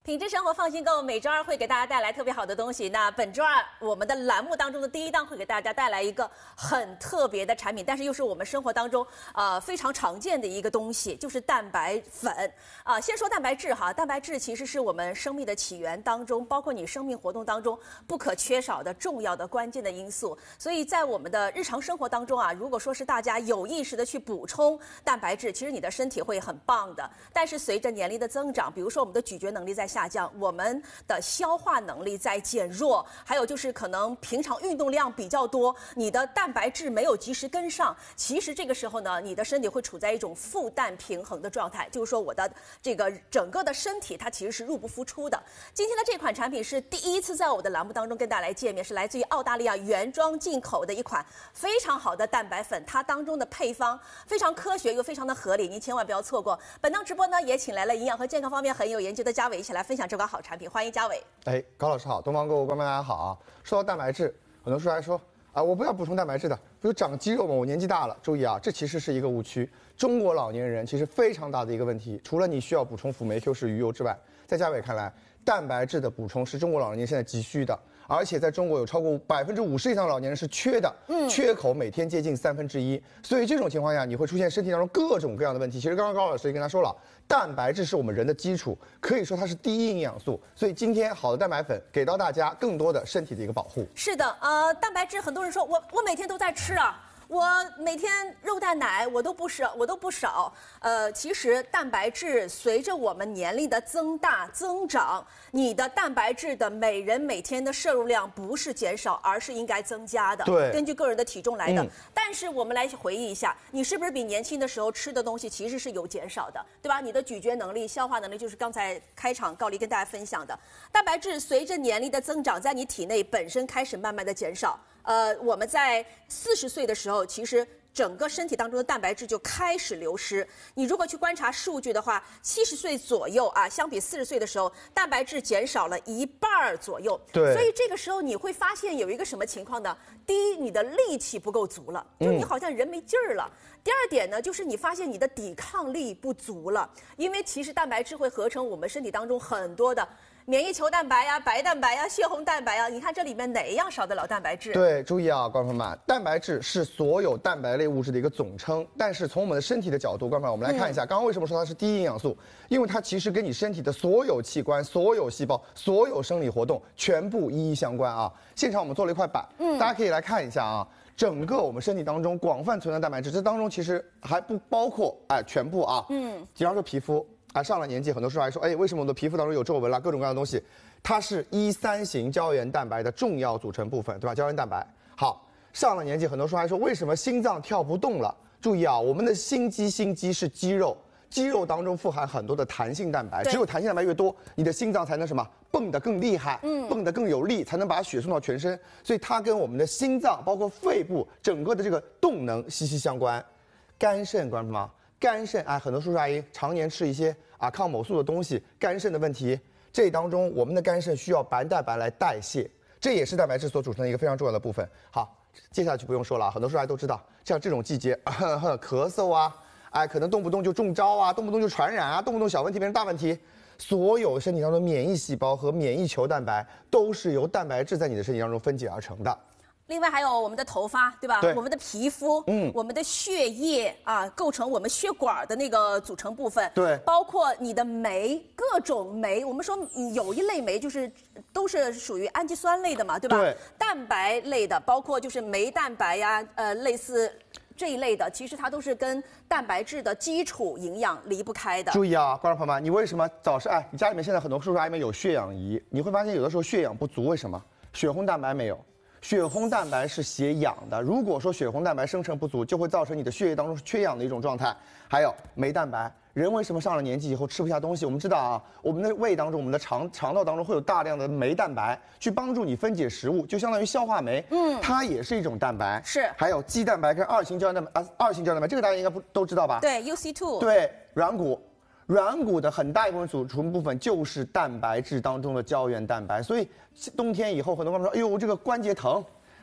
品质生活，放心购，每周二会给大家带来特别好的东西。那本周二我们的栏目当中的第一档会给大家带来一个很特别的产品，但是又是我们生活当中非常常见的一个东西，就是蛋白粉先说蛋白质哈，蛋白质其实是我们生命的起源当中，包括你生命活动当中不可缺少的重要的关键的因素。所以在我们的日常生活当中如果说是大家有意识的去补充蛋白质，其实你的身体会很棒的。但是随着年龄的增长，比如说我们的咀嚼能力在下降，我们的消化能力在减弱，还有就是可能平常运动量比较多，你的蛋白质没有及时跟上，其实这个时候呢，你的身体会处在一种负担平衡的状态，就是说我的这个整个的身体它其实是入不敷出的。今天的这款产品是第一次在我的栏目当中跟大家来见面，是来自于澳大利亚原装进口的一款非常好的蛋白粉，它当中的配方非常科学又非常的合理，您千万不要错过。本档直播呢也请来了营养和健康方面很有研究的嘉伟一起来分享这款好产品，欢迎嘉伟。 高老师好，东方购物观众大家好啊。说到蛋白质，很多书还说我不要补充蛋白质的，比如长肌肉嘛，我年纪大了。注意这其实是一个误区。中国老年人其实非常大的一个问题，除了你需要补充辅酶 Q 十鱼油之外，在嘉伟看来，蛋白质的补充是中国老年人现在急需的，而且在中国有超过50%以上的老年人是缺的，缺口每天接近1/3，所以这种情况下你会出现身体当中各种各样的问题。其实刚刚高老师也跟他说了，蛋白质是我们人的基础，可以说它是第一营养素，所以今天好的蛋白粉给到大家更多的身体的一个保护。 是的，蛋白质很多人说我每天都在吃我每天肉蛋奶我都不少，其实蛋白质随着我们年龄的增长，你的蛋白质的每人每天的摄入量不是减少，而是应该增加的。 对， 根据个人的体重来的。但是我们来回忆一下，你是不是比年轻的时候吃的东西其实是有减少的，对吧？你的咀嚼能力、消化能力，就是刚才开场高丽跟大家分享的，蛋白质随着年龄的增长，在你体内本身开始慢慢的减少。我们在40岁的时候，其实整个身体当中的蛋白质就开始流失。你如果去观察数据的话，70岁左右相比40岁的时候，蛋白质减少了1半左右。 对， 所以这个时候你会发现有一个什么情况呢？第一，你的力气不够足了，就你好像人没劲儿了。第二点呢，就是你发现你的抵抗力不足了，因为其实蛋白质会合成我们身体当中很多的免疫球蛋白白蛋白血红蛋白你看这里面哪一样少得了蛋白质？ 对，注意观众朋友们，蛋白质是所有蛋白类物质的一个总称，但是从我们的身体的角度，观众朋友我们来看一下，刚刚为什么说它是第一营养素？因为它其实跟你身体的所有器官、所有细胞、所有生理活动全部一一相关现场我们做了一块板，大家可以来看一下整个我们身体当中广泛存在蛋白质，这当中其实还不包括全部比方说皮肤上了年纪，很多时候还说为什么我的皮肤当中有皱纹啦，各种各样的东西，它是E3型胶原蛋白的重要组成部分，对吧？胶原蛋白。好，上了年纪，很多时候还说为什么心脏跳不动了？注意我们的心肌是肌肉。肌肉当中富含很多的弹性蛋白，只有弹性蛋白越多，你的心脏才能什么蹦得更厉害，蹦得更有力，才能把血送到全身。所以它跟我们的心脏，包括肺部整个的这个动能息息相关。肝肾，关注吗？肝肾很多叔叔阿姨常年吃一些抗某素的东西，肝肾的问题，这当中我们的肝肾需要白蛋白来代谢，这也是蛋白质所组成的一个非常重要的部分。好，接下去不用说了，很多叔叔阿姨都知道，像这种季节咳嗽可能动不动就中招动不动就传染动不动小问题变成大问题。所有身体当中免疫细胞和免疫球蛋白都是由蛋白质在你的身体当中分解而成的。 另外还有我们的头发，对吧？ 对， 我们的皮肤，我们的血液构成我们血管的那个组成部分。 对， 包括你的酶，各种酶。我们说有一类酶都是属于氨基酸类的嘛，对吧？ 对， 蛋白类的，包括就是酶蛋白类似这一类的，其实它都是跟蛋白质的基础营养离不开的。 注意观众朋友们，你为什么早上你家里面现在很多叔叔阿姨们有血氧仪，你会发现有的时候血氧不足，为什么？血红蛋白没有。血红蛋白是携氧的，如果说血红蛋白生成不足，就会造成你的血液当中是缺氧的一种状态。还有酶蛋白，人为什么上了年纪以后吃不下东西？我们知道我们的胃当中，我们的肠道当中会有大量的酶蛋白去帮助你分解食物，就相当于消化酶，它也是一种蛋白。 是。还有肌蛋白跟二型胶原蛋白，这个大家应该都知道吧？ 对 ，UC2。 对，软骨的很大一部分组成部分就是蛋白质当中的胶原蛋白，所以冬天以后很多观众说，这个关节疼，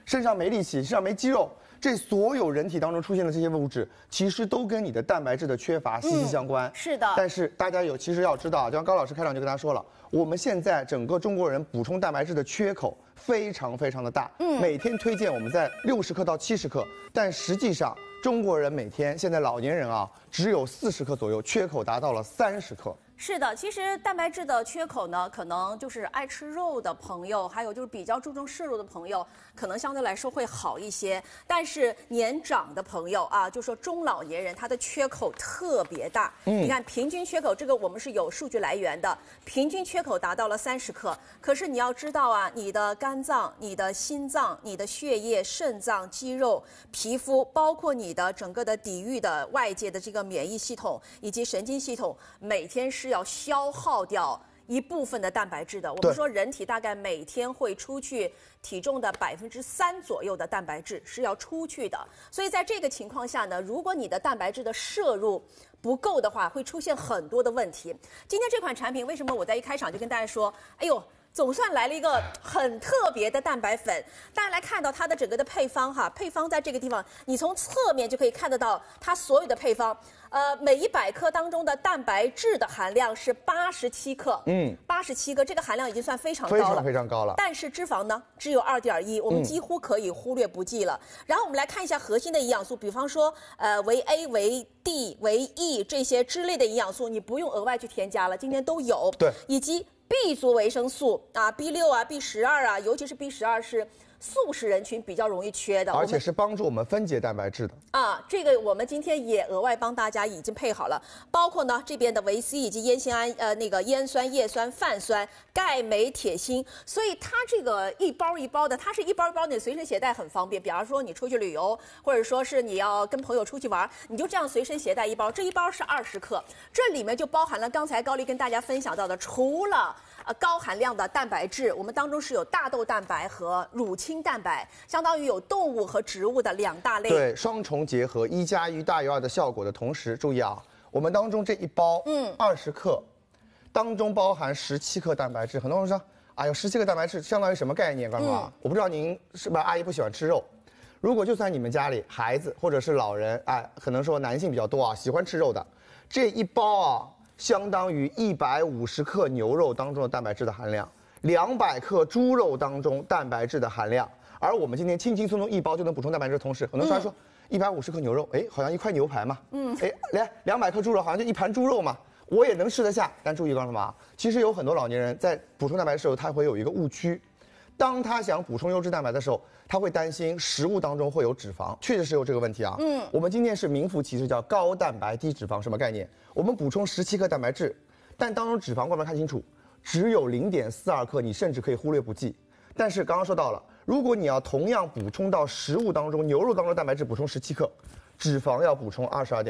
身上没力气，身上没肌肉。这所有人体当中出现的这些物质，其实都跟你的蛋白质的缺乏息息相关。 是的。 但是大家其实要知道，就像高老师开场就跟大家说了，我们现在整个中国人补充蛋白质的缺口非常非常的大。每天推荐我们在60克到70克，但实际上中国人每天现在老年人啊，只有40克左右，缺口达到了30克。 是的，其实蛋白质的缺口呢，可能就是爱吃肉的朋友，还有就是比较注重摄入的朋友，可能相对来说会好一些。但是年长的朋友啊，就说中老年人，他的缺口特别大。你看平均缺口，这个我们是有数据来源的，平均缺口达到了30克。可是你要知道啊，你的肝脏、你的心脏、你的血液、肾脏、肌肉、皮肤，包括你的整个的抵御的外界的这个免疫系统以及神经系统，每天是要消耗掉一部分的蛋白质的。我们说人体大概每天会出去体重的3%左右的蛋白质是要出去的，所以在这个情况下呢，如果你的蛋白质的摄入不够的话，会出现很多的问题。今天这款产品为什么我在一开场就跟大家说，哎呦，总算来了一个很特别的蛋白粉。大家来看到它的整个的配方哈，配方在这个地方，你从侧面就可以看得到它所有的配方。每100克当中的蛋白质的含量是87克，87克，这个含量已经算非常高了， 非常高了。 但是脂肪呢，只有2.1，我们几乎可以忽略不计了。然后我们来看一下核心的营养素，比方说维 A、维 D、维 E 这些之类的营养素，你不用额外去添加了，今天都有。 对， 以及 B 族维生素啊 ，B6啊 ，B12啊，尤其是 B12是素食人群比较容易缺的， 而且是帮助我们分解蛋白质的啊。这个我们今天也额外帮大家已经配好了，包括呢这边的维 C 以及烟酰胺，那个烟酸、叶酸、泛酸、钙、镁、铁、锌，所以它这个一包一包的，它是一包一包的，随身携带很方便。比方说你出去旅游，或者说是你要跟朋友出去玩，你就这样随身携带一包，这一包是20克，这里面就包含了刚才高丽跟大家分享到的，除了高含量的蛋白质，我们当中是有大豆蛋白和乳清蛋白，相当于有动物和植物的2大类。 对，双重结合，1+1大于2的效果的同时，注意啊，我们当中这一包20克，当中包含17克蛋白质。很多人说，哎呦，17克蛋白质相当于什么概念？干嘛？我不知道您是不是阿姨不喜欢吃肉。如果就算你们家里孩子或者是老人，哎，可能说男性比较多啊，喜欢吃肉的，这一包啊，相当于150克牛肉当中的蛋白质的含量，200克猪肉当中蛋白质的含量。而我们今天轻轻松松一包就能补充蛋白质的同时，很多人说150克牛肉，哎，好像一块牛排嘛，哎，来200克猪肉，好像就一盘猪肉嘛，我也能吃得下。但注意干什么？其实有很多老年人在补充蛋白质的时候，他会有一个误区，当他想补充优质蛋白的时候，他会担心食物当中会有脂肪，确实是有这个问题啊。我们今天是名副其实叫高蛋白低脂肪，什么概念？我们补充17克蛋白质，但当中脂肪，各位看清楚，只有0.42克，你甚至可以忽略不计。但是刚刚说到了，如果你要同样补充到食物当中，牛肉当中蛋白质补充17克，脂肪要补充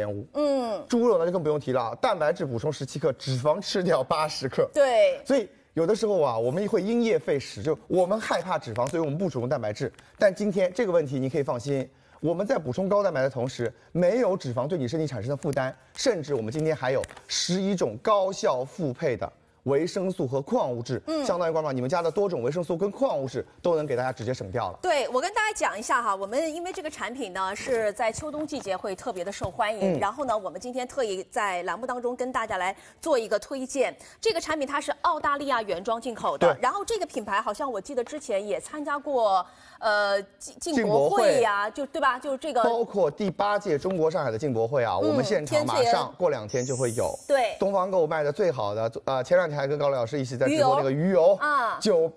22.5。猪肉呢就更不用提了，蛋白质补充17克，脂肪吃掉80克。 对， 所以有的时候啊，我们会因噎废食，就我们害怕脂肪，所以我们不补充蛋白质。但今天这个问题你可以放心，我们在补充高蛋白的同时，没有脂肪对你身体产生的负担，甚至我们今天还有11种高效复配的维生素和矿物质，相当于你们家的多种维生素跟矿物质都能给大家直接省掉了。 对，我跟大家讲一下哈，我们因为这个产品呢是在秋冬季节会特别的受欢迎，然后呢，我们今天特意在栏目当中跟大家来做一个推荐。这个产品它是澳大利亚原装进口的，然后这个品牌好像我记得之前也参加过进博会呀，就对吧？就这个包括第8届中国上海的进博会啊，我们现场马上过2天就会有。 对， 东方购卖的最好的，前2天还跟高磊老师一起在直播那个鱼油啊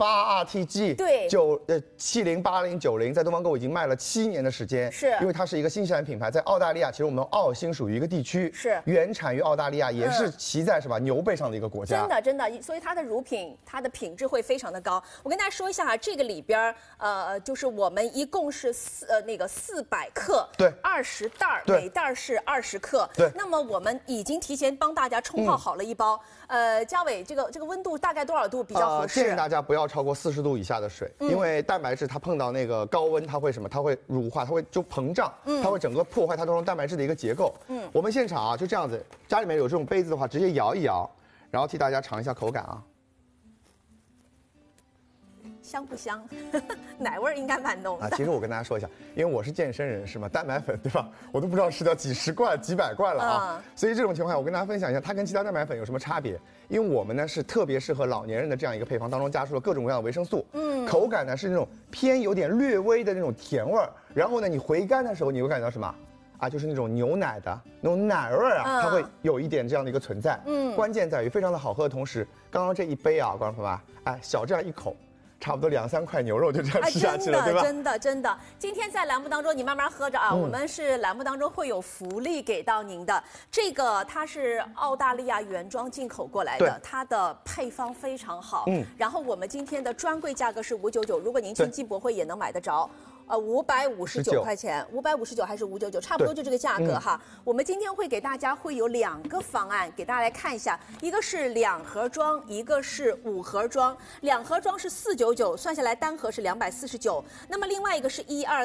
，98RTG， 对 ，708090，在东方购已经卖了7年的时间， 是因为它是一个新西兰品牌，在澳大利亚，其实我们澳新属于一个地区， 是原产于澳大利亚，也是骑在是吧牛背上的一个国家， 真的，所以它的乳品它的品质会非常的高。我跟大家说一下啊，这个里边就是我们一共是400克， 对 ，20袋，每袋是20克， 对。 那么我们已经提前帮大家冲泡好了一包，嘉伟，这个温度大概多少度比较合适？ 建议大家不要超过40度以下的水，因为蛋白质它碰到那个高温，它会什么？它会乳化，它会就膨胀，它会整个破坏它当中蛋白质的一个结构。我们现场啊就这样子，家里面有这种杯子的话，直接摇一摇，然后替大家尝一下口感啊。 香不香？奶味儿应该蛮浓的。 其实我跟大家说一下，因为我是健身人士嘛，蛋白粉对吧？我都不知道吃掉几十罐、几百罐了啊。所以这种情况下，我跟大家分享一下，它跟其他蛋白粉有什么差别？因为我们呢是特别适合老年人的这样一个配方，当中加入了各种各样的维生素。口感呢是那种偏有点略微的那种甜味儿，然后呢你回甘的时候你会感觉到什么？就是那种牛奶的那种奶味儿它会有一点这样的一个存在。关键在于非常的好喝的同时，刚刚这一杯观众朋友们，小这样一口。差不多2、3块牛肉就这样吃下去了，对吧？ 真的。今天在栏目当中，你慢慢喝着我们是栏目当中会有福利给到您的。这个它是澳大利亚原装进口过来的，它的配方非常好。然后我们今天的专柜价格是599，如果您进进博会也能买得着。559块钱，559还是599，差不多就这个价格哈。我们今天会给大家会有2个方案，给大家来看一下，一个是2盒装，一个是5盒装。2盒装是499，算下来单盒是249。那么另外一个是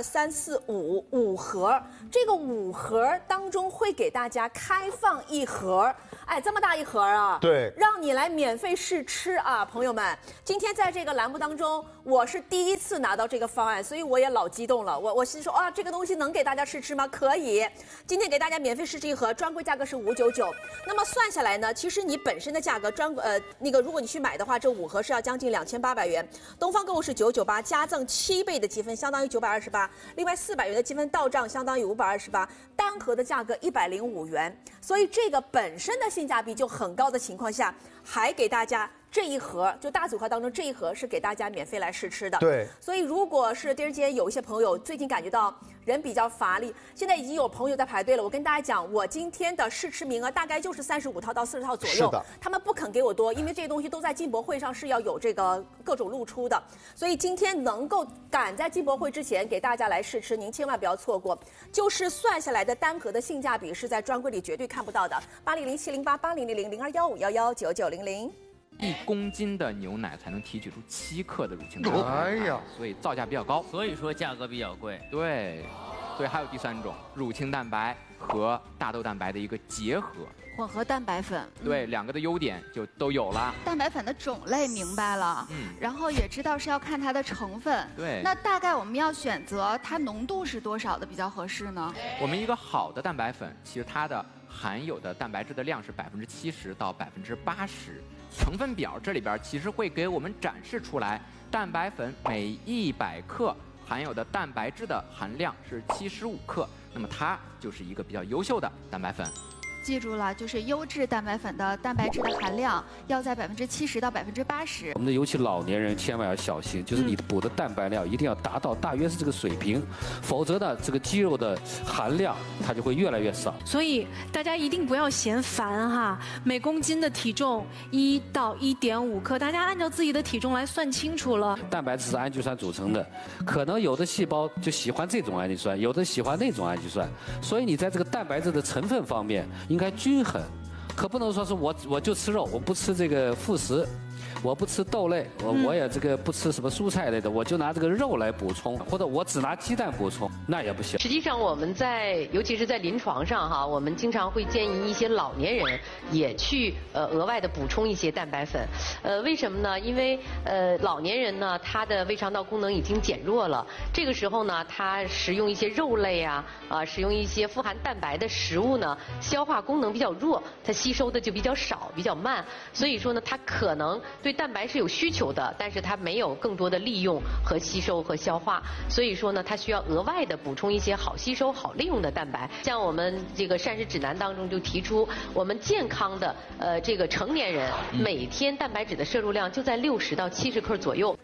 1、2、3、4、5盒，这个5盒当中会给大家开放1盒，这么大一盒啊， 对， 让你来免费试吃啊，朋友们。今天在这个栏目当中，我是第一次拿到这个方案，所以我也老激动了。我心说这个东西能给大家试吃吗？可以，今天给大家免费试吃1盒，专柜价格是599。那么算下来呢，其实你本身的价格如果你去买的话，这5盒是要将近2800元。东方购物是998，加赠7倍的积分，相当于928。另外400元的积分到账，相当于528。单盒的价格105元，所以这个本身的性价比就很高的情况下，还给大家。这1盒就大组合当中这1盒是给大家免费来试吃的。 对， 所以如果是狄仁杰有一些朋友最近感觉到人比较乏力，现在已经有朋友在排队了。我跟大家讲，我今天的试吃名额大概就是35套到40套左右。 是的， 他们不肯给我多，因为这些东西都在进博会上是要有这个各种露出的。所以今天能够赶在进博会之前给大家来试吃，您千万不要错过。就是算下来的单盒的性价比是在专柜里绝对看不到的。800-708-8000-0215119900。 1公斤的牛奶才能提取出7克的乳清蛋白，所以造价比较高， 所以说价格比较贵。 对，还有第3种，乳清蛋白和大豆蛋白的一个结合， 混合蛋白粉。 对，2个的优点就都有了。 蛋白粉的种类明白了，然后也知道是要看它的成分。 对， 那大概我们要选择它浓度是多少的比较合适呢？ 我们一个好的蛋白粉，其实它的含有的蛋白质的量是70%到80%。成分表这里边其实会给我们展示出来，蛋白粉每100克含有的蛋白质的含量是75克，那么它就是一个比较优秀的蛋白粉。 记住了，就是优质蛋白粉的蛋白质的含量要在70%到80%。 我们的尤其老年人千万要小心，就是你补的蛋白量一定要达到大约是这个水平，否则呢，这个肌肉的含量它就会越来越少。 所以大家一定不要嫌烦哈，每公斤的体重1到1.5克，大家按照自己的体重来算清楚了。 蛋白质是氨基酸组成的，可能有的细胞就喜欢这种氨基酸，有的喜欢那种氨基酸，所以你在这个蛋白质的成分方面应该均衡，可不能说是我就吃肉，我不吃这个副食，我不吃豆类，我也这个不吃什么蔬菜类的，我就拿这个肉来补充，或者我只拿鸡蛋补充，那也不行。 实际上我们尤其是在临床上哈，我们经常会建议一些老年人也去额外的补充一些蛋白粉。为什么呢？因为老年人呢，他的胃肠道功能已经减弱了，这个时候呢，他食用一些肉类食用一些富含蛋白的食物呢，消化功能比较弱，它吸收的就比较少，比较慢，所以说呢，它可能对蛋白是有需求的，但是它没有更多的利用和吸收和消化，所以说呢，它需要额外的补充一些好吸收、好利用的蛋白。像我们这个膳食指南当中就提出，我们健康的这个成年人每天蛋白质的摄入量就在60到70克左右。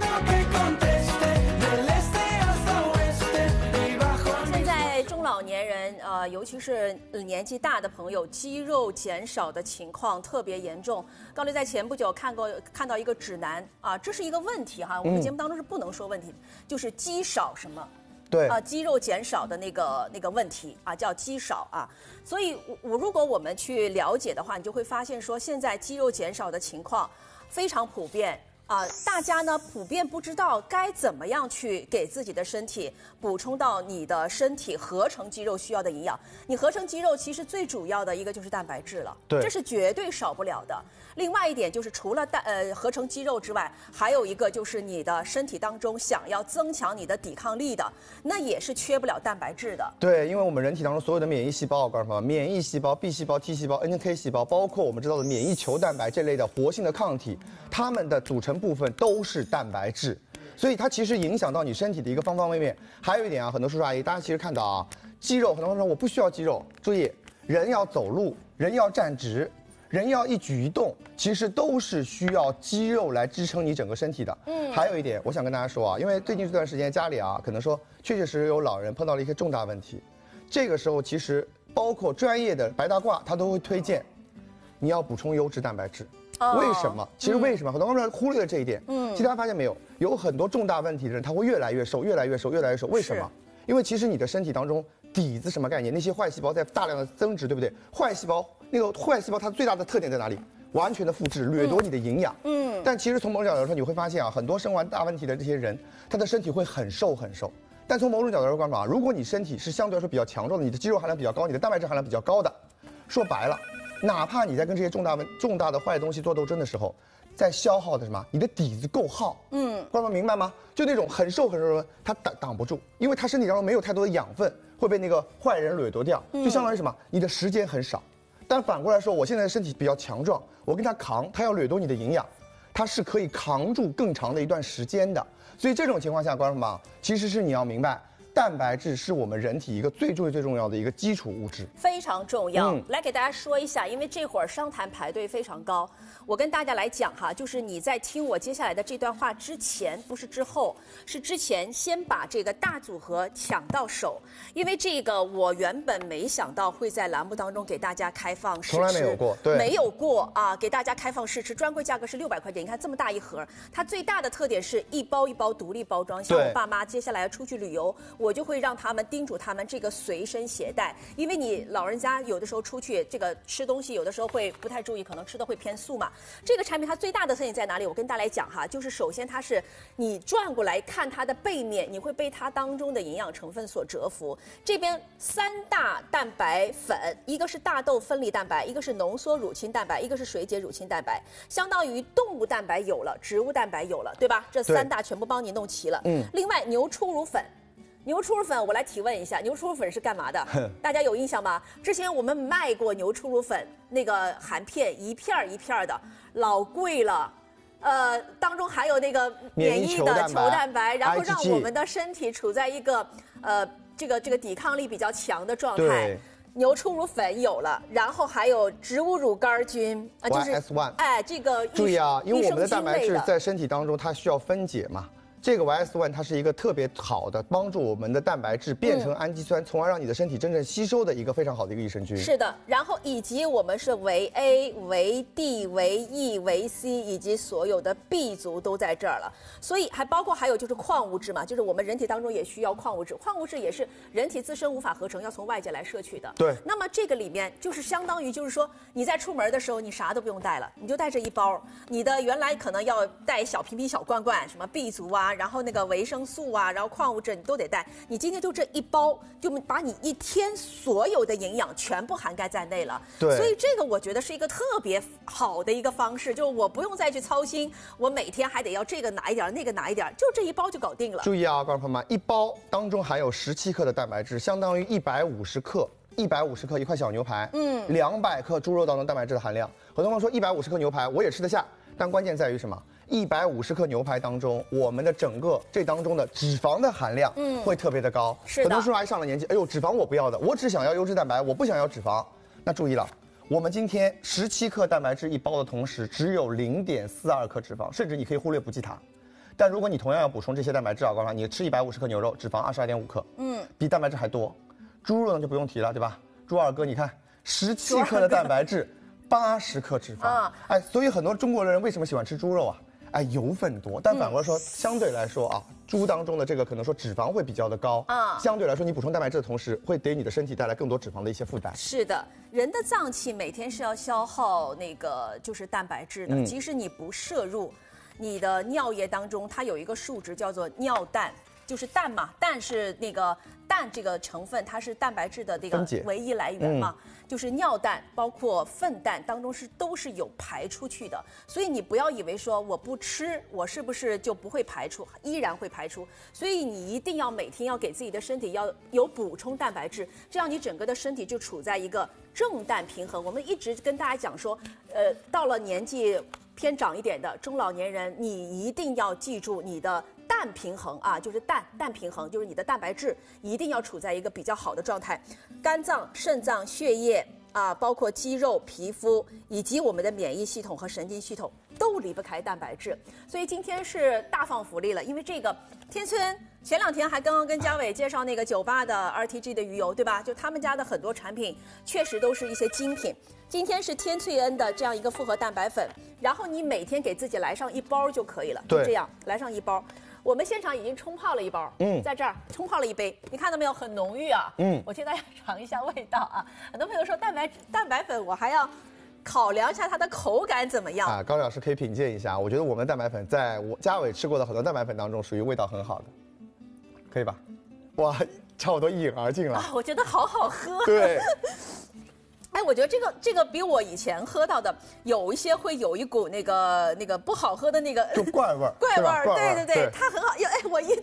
中老年人尤其是年纪大的朋友，肌肉减少的情况特别严重。高丽在前不久看到一个指南这是一个问题哈，我们节目当中是不能说问题，就是肌少什么。 对肌肉减少的那个问题叫肌少所以如果我们去了解的话，你就会发现说，现在肌肉减少的情况非常普遍。 大家呢普遍不知道该怎么样去给自己的身体补充到你的身体合成肌肉需要的营养。你合成肌肉其实最主要的一个就是蛋白质了， 对， 这是绝对少不了的。另外一点就是除了合成肌肉之外，还有一个就是你的身体当中想要增强你的抵抗力的，那也是缺不了蛋白质的。 对，因为我们人体当中所有的免疫细胞，我告诉你们，免疫细胞、B 细胞、T 细胞、NK 细胞，包括我们知道的免疫球蛋白这类的活性的抗体，它们的组成部分都是蛋白质，所以它其实影响到你身体的一个方方面面。还有一点啊，很多叔叔阿姨，大家其实看到啊，肌肉，很多人说我不需要肌肉，注意，人要走路，人要站直，人要一举一动，其实都是需要肌肉来支撑你整个身体的。还有一点，我想跟大家说啊，因为最近这段时间家里啊，可能说确确实实有老人碰到了一些重大问题，这个时候其实包括专业的白大褂，他都会推荐你要补充优质蛋白质。为什么？其实为什么？很多人忽略了这一点。其实大家发现没有，有很多重大问题的人，他会越来越瘦，越来越瘦，越来越瘦。为什么？因为其实你的身体当中底子什么概念？那些坏细胞在大量的增殖，对不对？坏细胞它最大的特点在哪里？完全的复制，掠夺你的营养。但其实从某种角度来说，你会发现啊，很多生完大问题的这些人，他的身体会很瘦很瘦。但从某种角度来说，观众啊，如果你身体是相对来说比较强壮的，你的肌肉含量比较高，你的蛋白质含量比较高的，说白了。哪怕你在跟这些重大的坏东西做斗争的时候，在消耗的什么？你的底子够耗。观众明白吗？就那种很瘦的人，他挡不住，因为他身体当中没有太多的养分，会被那个坏人掠夺掉。就相当于什么？你的时间很少。但反过来说，我现在的身体比较强壮，我跟他扛，他要掠夺你的营养，他是可以扛住更长的一段时间的。所以这种情况下，观众们其实是你要明白。蛋白质是我们人体一个最重要的一个基础物质， 非常重要。来给大家说一下，因为这会儿商谈排队非常高，我跟大家来讲哈，就是你在听我接下来的这段话之前，不是之后，是之前先把这个大组合抢到手，因为这个我原本没想到会在栏目当中给大家开放试吃， 从来没有过，对， 没有过啊，给大家开放试吃，专柜价格是600块钱，你看这么大一盒，它最大的特点是一包一包独立包装，像我爸妈接下来要出去旅游。我就会让他们叮嘱他们这个随身携带，因为你老人家有的时候出去这个吃东西，有的时候会不太注意，可能吃的会偏素嘛。这个产品它最大的特点在哪里？我跟大家来讲哈，就是首先它是你转过来看它的背面，你会被它当中的营养成分所折服。这边3大蛋白粉，一个是大豆分离蛋白，一个是浓缩乳清蛋白，一个是水解乳清蛋白，相当于动物蛋白有了，植物蛋白有了，对吧？这3大全部帮你弄齐了。另外牛初乳粉。牛初乳粉，我来提问一下，牛初乳粉是干嘛的？大家有印象吗？之前我们卖过牛初乳粉，那个含片一片一片的，老贵了。当中还有那个免疫的球蛋白，然后让我们的身体处在一个这个抵抗力比较强的状态。牛初乳粉有了，然后还有植物乳杆菌啊，就是 YS1， 这个注意啊，因为我们的蛋白质在身体当中它需要分解嘛。这个 YS1 它是一个特别好的帮助我们的蛋白质变成氨基酸，从而让你的身体真正吸收的一个非常好的一个益生菌。 是的，然后以及我们是维 A、维 D、维 E、维 C 以及所有的 B 族都在这儿了，所以还有就是矿物质嘛，就是我们人体当中也需要矿物质，矿物质也是人体自身无法合成，要从外界来摄取的。 对。 那么这个里面就是相当于就是说你在出门的时候你啥都不用带了，你就带这一包，你的原来可能要带小瓶瓶小罐罐，什么 B 族啊，然后那个维生素啊，然后矿物质你都得带。你今天就这一包，就把你一天所有的营养全部涵盖在内了。 对， 所以这个我觉得是一个特别好的一个方式，就我不用再去操心，我每天还得要这个拿一点，那个拿一点，就这一包就搞定了。 注意啊，观众朋友们，一包当中含有17克的蛋白质，相当于150克一块小牛排，200克猪肉当中蛋白质的含量。很多朋友说150克牛排我也吃得下，但关键在于什么？150克牛排当中，我们的整个这当中的脂肪的含量会特别的高。 是的。 很多叔叔阿姨上了年纪，哎呦，脂肪我不要的，我只想要优质蛋白，我不想要脂肪。那注意了，我们今天17克蛋白质一包的同时，只有0.42克脂肪，甚至你可以忽略不计它。但如果你同样要补充这些蛋白质啊，告诉你吃150克牛肉，脂肪22.5克，比蛋白质还多。猪肉呢就不用提了，对吧？猪二哥，你看17克的蛋白质，80克脂肪，哎，所以很多中国人为什么喜欢吃猪肉啊？哎，油分多，但反过来说，相对来说啊，猪当中的这个可能说脂肪会比较的高啊。相对来说，你补充蛋白质的同时，会给你的身体带来更多脂肪的一些负担。 是的，人的脏器每天是要消耗那个就是蛋白质的，即使你不摄入。 你的尿液当中它有一个数值叫做尿氮，就是氮嘛，氮是那个氮这个成分，它是蛋白质的这个唯一来源嘛。就是尿氮包括粪氮当中都是有排出去的，所以你不要以为说我不吃，我是不是就不会排出，依然会排出。所以你一定要每天要给自己的身体要有补充蛋白质，这样你整个的身体就处在一个正氮平衡。我们一直跟大家讲说，到了年纪偏长一点的中老年人，你一定要记住你的氮平衡啊，就是氮平衡，就是你的蛋白质一定要处在一个比较好的状态。肝脏、肾脏、血液啊，包括肌肉、皮肤以及我们的免疫系统和神经系统都离不开蛋白质。所以今天是大放福利了，因为这个天翠恩前2天还刚刚跟嘉伟介绍那个98的 RTG 的鱼油，对吧？就他们家的很多产品确实都是一些精品。今天是天翠恩的这样一个复合蛋白粉，然后你每天给自己来上1包就可以了，就这样来上1包。我们现场已经冲泡了1包，在这儿冲泡了1杯，你看到没有，很浓郁啊。我替大家尝一下味道啊。很多朋友说蛋白粉，我还要考量一下它的口感怎么样啊？高老师可以品鉴一下，我觉得我们的蛋白粉在我嘉伟吃过的很多蛋白粉当中，属于味道很好的，可以吧？哇，差不多一饮而尽了。 我觉得好好喝。 对。 哎，我觉得这个比我以前喝到的有一些会有一股那个不好喝的那个就怪味儿， 怪味儿，对，它很好。哎，我一